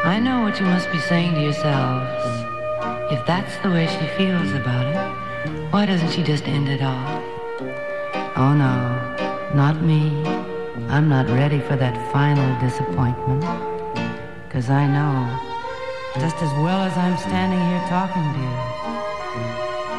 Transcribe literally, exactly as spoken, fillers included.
I know what you must be saying to yourselves. If that's the way she feels about it, why doesn't she just end it all? Oh no, not me. I'm not ready for that final disappointment. 'Cause I know, just as well as I'm standing here talking to you,